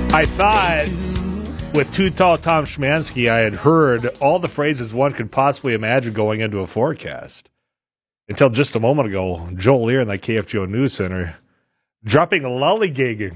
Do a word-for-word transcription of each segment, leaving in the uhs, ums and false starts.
I thought with Too Tall Tom Szymanski, I had heard all the phrases one could possibly imagine going into a forecast. Until just a moment ago, Joel Lear in the K F G O News Center dropping lollygagging.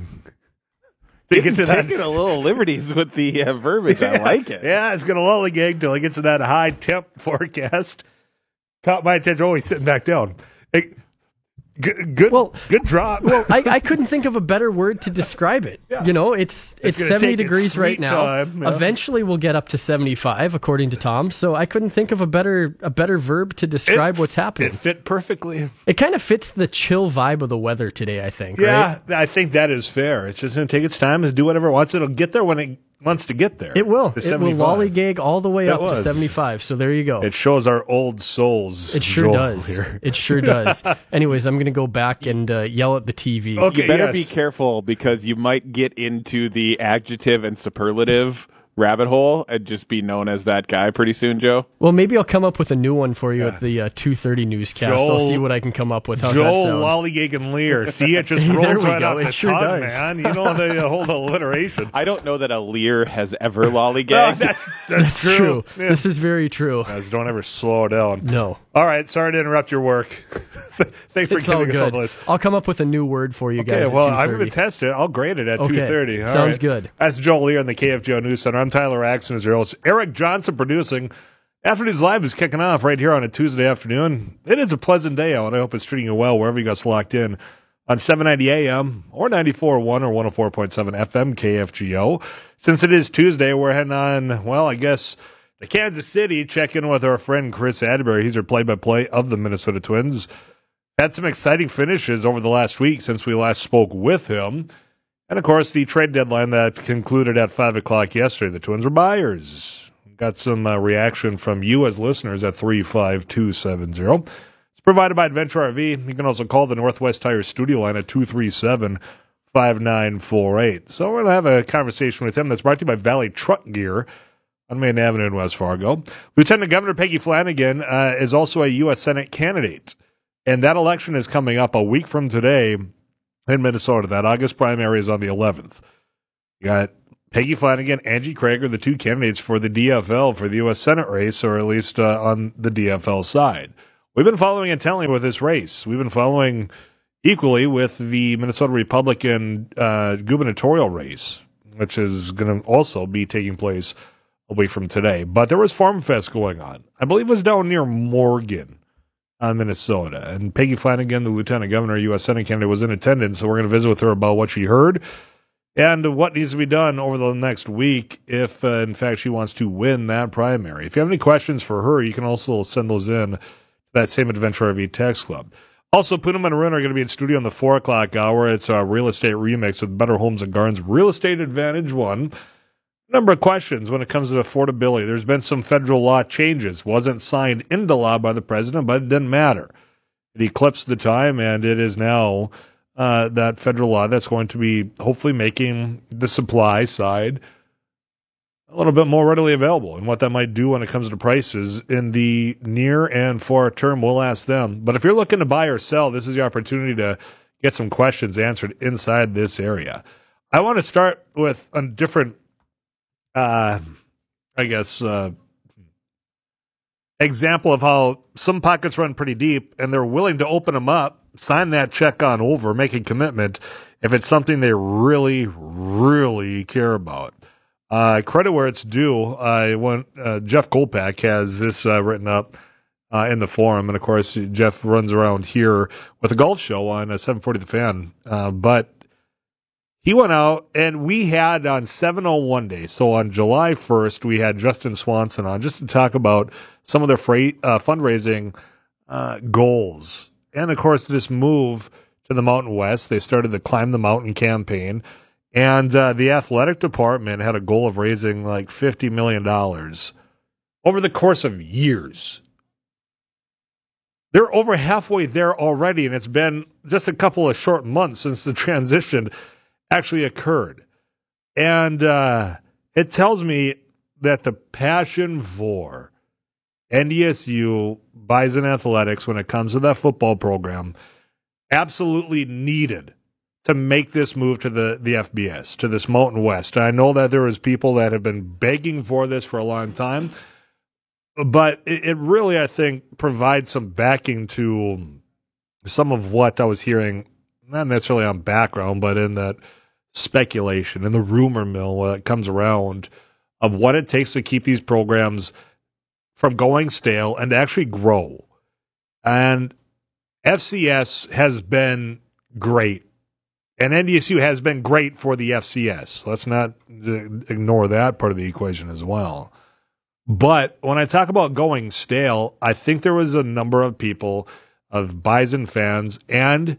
Taking a little liberties with the uh, verbiage. Yeah, I like it. Yeah, it's going to lollygag till he gets to that high temp forecast. Caught my attention. Oh, he's sitting back down. Hey, good, good, well, good drop. Well, I, I couldn't think of a better word to describe it. Yeah. You know, it's it's, it's seventy degrees right now. Time, yeah. Eventually, we'll get up to seventy-five, according to Tom. So I couldn't think of a better a better verb to describe it, what's happening. It fit perfectly. It kind of fits the chill vibe of the weather today, I think. Yeah, right? I think that is fair. It's just going to take its time and do whatever it wants. It'll get there when it wants to get there. It will. It will lollygag all the way it up was. to seventy-five. So there you go. It shows our old souls. It sure Joel does. Here. It sure does. Anyways, I'm going to go back and uh, yell at the T V. Okay, you better yes. be careful because you might get into the adjective and superlative rabbit hole and just be known as that guy pretty soon, Joe. Well, maybe I'll come up with a new one for you Yeah. at the uh, two thirty newscast. Joel, I'll see what I can come up with. How's Joel that sound? Lollygagging Lear. See, it just There rolls we right go. off It the sure tongue, does. man. You know the whole alliteration. I don't know that a Lear has ever lollygagged. No, that's, that's, That's true. true. Yeah. This is very true. Guys, don't ever slow down. No. All right, sorry to interrupt your work. Thanks for It's all giving us all good. this. I'll come up with a new word for you Okay, guys. at well, I'm going to two thirty. test it. I'll grade it at Okay, two thirty. All sounds right. good. That's Joel Lear in the K F G O News Center. I'm Tyler Axon as your host. Eric Johnson producing. Afternoon's Live is kicking off right here on a Tuesday afternoon. It is a pleasant day out. I hope it's treating you well wherever you got locked in on seven ninety A M or ninety-four point one or one oh four point seven F M K F G O. Since it is Tuesday, we're heading on, well, I guess, to Kansas City, check in with our friend Chris Atterbury. He's our play-by-play of the Minnesota Twins. Had some exciting finishes over the last week since we last spoke with him. And, of course, the trade deadline that concluded at five o'clock yesterday. The Twins were buyers. Got some uh, reaction from you as listeners at three five two seven zero. It's provided by Adventure R V. You can also call the Northwest Tire studio line at two three seven, five nine four eight. So we're going to have a conversation with him that's brought to you by Valley Truck Gear on Main Avenue in West Fargo. Lieutenant Governor Peggy Flanagan uh, is also a U S Senate candidate. And that election is coming up a week from today in Minnesota. That August primary is on the eleventh. You got Peggy Flanagan, Angie Craig are the two candidates for the D F L for the U S Senate race, or at least uh, on the D F L side. We've been following intently with this race. We've been following equally with the Minnesota Republican uh, gubernatorial race, which is going to also be taking place a week from today. But there was Farm Fest going on. I believe it was down near Morgan, uh, Minnesota. And Peggy Flanagan, the Lieutenant Governor, U S Senate candidate, was in attendance, so we're going to visit with her about what she heard and what needs to be done over the next week if, uh, in fact, she wants to win that primary. If you have any questions for her, you can also send those in to that same Adventure R V Text Club. Also, Poonam and Arun are going to be in studio in the four o'clock hour. It's a real estate remix with Better Homes and Gardens Real Estate Advantage one. Number of questions when it comes to affordability. There's been some federal law changes. Wasn't signed into law by the president, but it didn't matter. It eclipsed the time, and it is now uh, that federal law that's going to be hopefully making the supply side a little bit more readily available, and what that might do when it comes to prices in the near and far term. We'll ask them. But if you're looking to buy or sell, this is the opportunity to get some questions answered inside this area. I want to start with a different Uh, I guess, uh, example of how some pockets run pretty deep and they're willing to open them up, sign that check on over, make a commitment if it's something they really, really care about. Uh, credit where it's due. Uh, when, uh, Jeff Kolpak has this uh, written up uh, in the forum, and of course Jeff runs around here with a golf show on uh, seven forty The Fan, uh, but he went out, and we had on seven oh one Day, so on July first, we had Justin Swanson on just to talk about some of their freight, uh, fundraising uh, goals. And, of course, this move to the Mountain West, they started the Climb the Mountain campaign, and uh, the athletic department had a goal of raising like fifty million dollars over the course of years. They're over halfway there already, and it's been just a couple of short months since the transition actually occurred. And uh, it tells me that the passion for N D S U Bison Athletics when it comes to that football program absolutely needed to make this move to the, the F B S, to this Mountain West. And I know that there was people that have been begging for this for a long time, but it, it really, I think, provides some backing to some of what I was hearing, not necessarily on background, but in that speculation and the rumor mill that comes around of what it takes to keep these programs from going stale and to actually grow. And F C S has been great. And N D S U has been great for the F C S. Let's not ignore that part of the equation as well. But when I talk about going stale, I think there was a number of people, of Bison fans and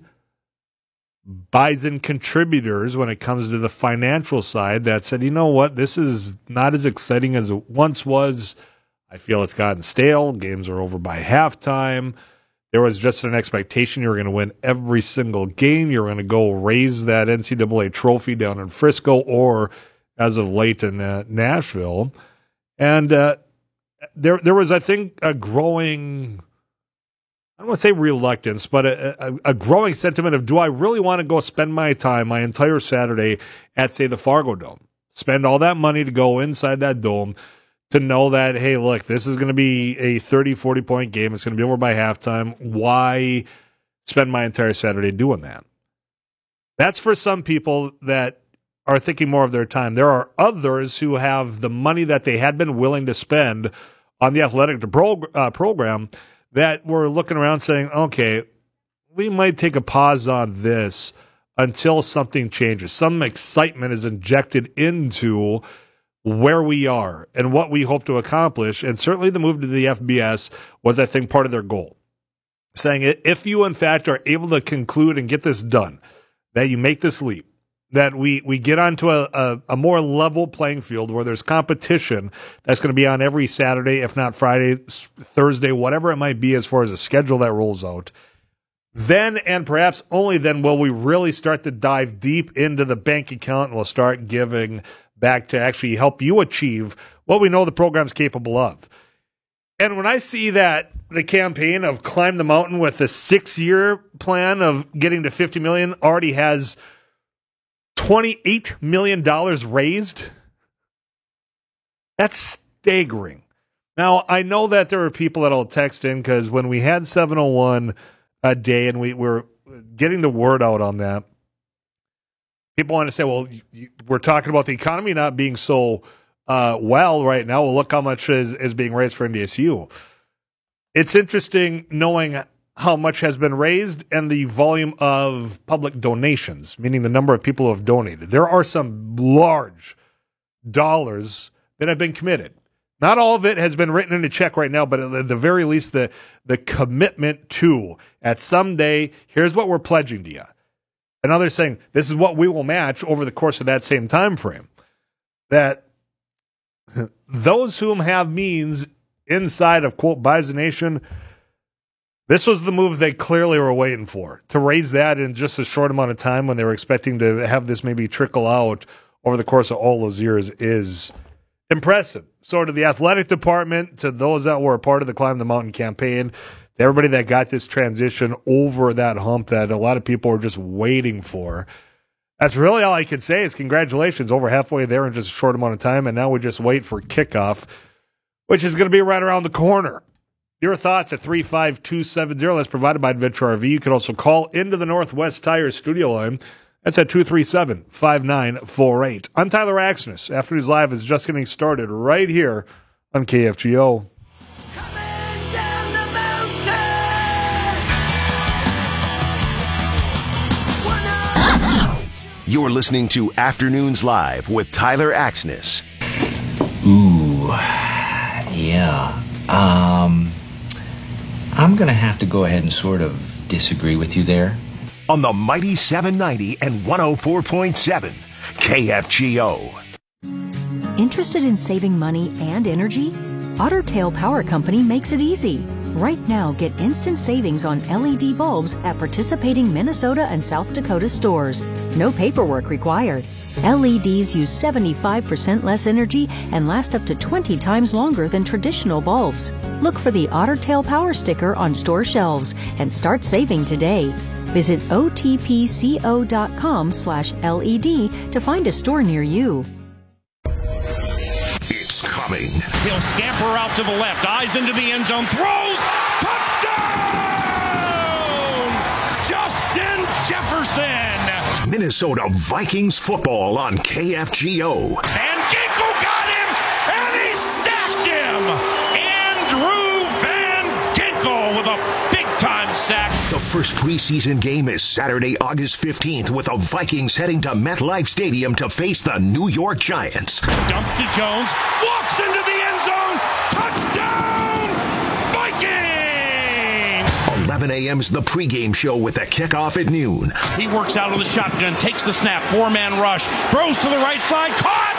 Bison contributors when it comes to the financial side, that said, you know what, this is not as exciting as it once was. I feel it's gotten stale. Games are over by halftime. There was just an expectation you were going to win every single game. You were going to go raise that N C double A trophy down in Frisco or, as of late, in uh, Nashville. And uh, there there was, I think, a growing, I don't want to say reluctance, but a, a, a growing sentiment of, do I really want to go spend my time, my entire Saturday at, say, the Fargo Dome? Spend all that money to go inside that dome, to know that, hey, look, this is going to be a thirty, forty-point game. It's going to be over by halftime. Why spend my entire Saturday doing that? That's for some people that are thinking more of their time. There are others who have the money that they had been willing to spend on the athletic pro- uh, program that were looking around saying, okay, we might take a pause on this until something changes. Some excitement is injected into where we are and what we hope to accomplish. And certainly the move to the F B S was, I think, part of their goal. Saying, if you, in fact, are able to conclude and get this done, that you make this leap, that we, we get onto a, a, a more level playing field where there's competition that's going to be on every Saturday, if not Friday, Thursday, whatever it might be as far as a schedule that rolls out, then and perhaps only then will we really start to dive deep into the bank account, and we'll start giving back to actually help you achieve what we know the program's capable of. And when I see that the campaign of Climb the Mountain with a six-year plan of getting to fifty million dollars already has twenty-eight million dollars raised, that's staggering. Now, I know that there are people that'll text in, because when we had seven oh one a day and we were getting the word out on that, people want to say, well, you, you, we're talking about the economy not being so uh, well right now. Well, look how much is, is being raised for N D S U. It's interesting knowing how much has been raised and the volume of public donations, meaning the number of people who have donated. There are some large dollars that have been committed. Not all of it has been written in a check right now, but at the very least, the, the commitment to, at some day, here's what we're pledging to you. And others saying, this is what we will match over the course of that same time frame. That those whom have means inside of, quote, Bison Nation, this was the move they clearly were waiting for. To raise that in just a short amount of time when they were expecting to have this maybe trickle out over the course of all those years is impressive. So to the athletic department, to those that were a part of the Climb the Mountain campaign, to everybody that got this transition over that hump that a lot of people are just waiting for, that's really all I can say is congratulations, over halfway there in just a short amount of time, and now we just wait for kickoff, which is going to be right around the corner. Your thoughts at three five two seven zero. That's provided by Adventure R V. You can also call into the Northwest Tires studio line. That's at two three seven, five nine four eight. I'm Tyler Axness. Afternoons Live is just getting started right here on K F G O. You're listening to Afternoons Live with Tyler Axness. Ooh, yeah. Um, I'm going to have to go ahead and sort of disagree with you there. On the mighty seven ninety and one oh four point seven, K F G O. Interested in saving money and energy? Otter Tail Power Company makes it easy. Right now, get instant savings on L E D bulbs at participating Minnesota and South Dakota stores. No paperwork required. L E Ds use seventy-five percent less energy and last up to twenty times longer than traditional bulbs. Look for the Otter Tail Power sticker on store shelves and start saving today. Visit O T P C O dot com slash L E D to find a store near you. It's coming. He'll scamper out to the left, eyes into the end zone, throws, touchdown! Justin Jefferson! Minnesota Vikings football on K F G O. And Ginkel got him, and he stashed him! Andrew Van Ginkel with a big-time sack. The first preseason game is Saturday, August fifteenth, with the Vikings heading to MetLife Stadium to face the New York Giants. Dumps to Jones, walks into the end zone, touchdown, Vikings! eleven a.m. is the pregame show with the kickoff at noon. He works out of the shotgun, takes the snap, four-man rush, throws to the right side, caught,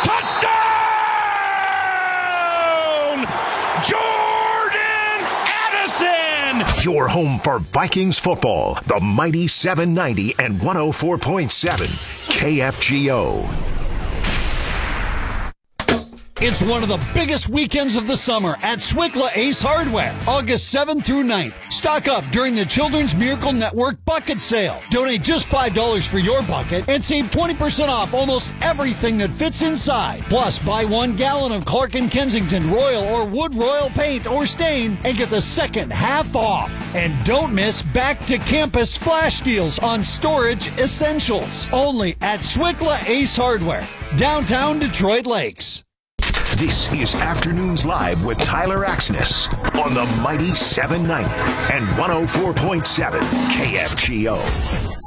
touchdown! Jordan Addison! Your home for Vikings football, the mighty seven ninety and one oh four point seven K F G O. It's one of the biggest weekends of the summer at Swickla Ace Hardware, August seventh through ninth. Stock up during the Children's Miracle Network bucket sale. Donate just five dollars for your bucket and save twenty percent off almost everything that fits inside. Plus, buy one gallon of Clark and Kensington Royal or Wood Royal paint or stain and get the second half off. And don't miss Back to Campus flash deals on storage essentials. Only at Swickla Ace Hardware, downtown Detroit Lakes. This is Afternoons Live with Tyler Axness on the mighty seven ninety and one oh four point seven K F G O.